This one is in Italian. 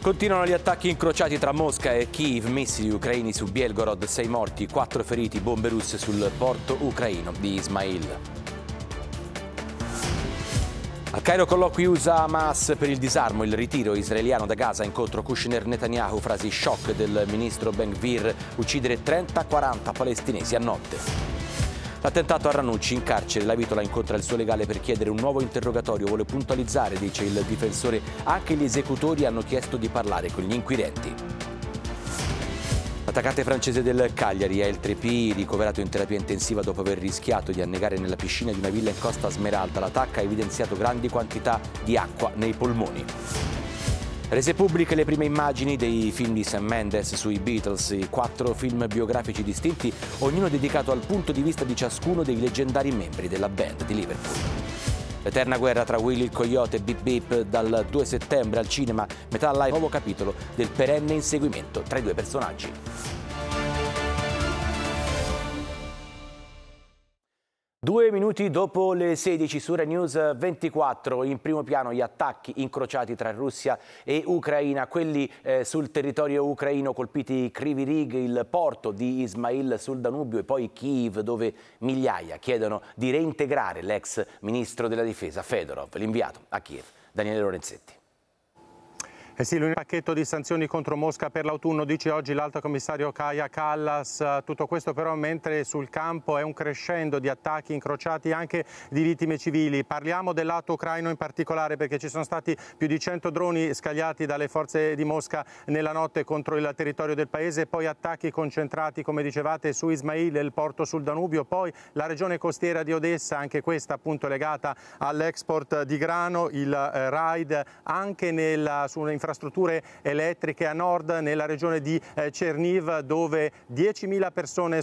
Continuano gli attacchi incrociati tra Mosca e Kiev, missili ucraini su Belgorod, 6 morti, 4 feriti, bombe russe sul porto ucraino di Ismail. Al Cairo colloqui USA-Hamas per il disarmo, il ritiro israeliano da Gaza, incontro Kushner-Netanyahu, frasi shock del ministro Ben-Gvir, uccidere 30-40 palestinesi a notte. L'attentato a Ranucci, in carcere, la Vitola incontra il suo legale per chiedere un nuovo interrogatorio, vuole puntualizzare, dice il difensore, anche gli esecutori hanno chiesto di parlare con gli inquirenti. L'attaccante francese del Cagliari, El Trepi, ricoverato in terapia intensiva dopo aver rischiato di annegare nella piscina di una villa in Costa Smeralda. L'attacco ha evidenziato grandi quantità di acqua nei polmoni. Rese pubbliche le prime immagini dei film di Sam Mendes sui Beatles, 4 film biografici distinti, ognuno dedicato al punto di vista di ciascuno dei leggendari membri della band di Liverpool. L'eterna guerra tra Willy il Coyote e Bip Bip, dal 2 settembre al cinema, metà live, nuovo capitolo del perenne inseguimento tra i due personaggi. 2 minuti dopo le 16 su Rai News 24, in primo piano gli attacchi incrociati tra Russia e Ucraina, quelli sul territorio ucraino colpiti Kryvyi Rih, il porto di Ismail sul Danubio, e poi Kiev, dove migliaia chiedono di reintegrare l'ex ministro della difesa Fedorov. L'inviato a Kiev, Daniele Lorenzetti. Eh sì, l'unico pacchetto di sanzioni contro Mosca per l'autunno, dice oggi l'alto commissario Kaja Kallas. Tutto questo però mentre sul campo è un crescendo di attacchi incrociati anche di vittime civili. Parliamo del lato ucraino in particolare, perché ci sono stati più di 100 droni scagliati dalle forze di Mosca nella notte contro il territorio del paese, e poi attacchi concentrati, come dicevate, su Ismail, il porto sul Danubio, poi la regione costiera di Odessa, anche questa appunto legata all'export di grano, il raid anche su infrastrutture elettriche a nord nella regione di Cherniv, dove 10.000 persone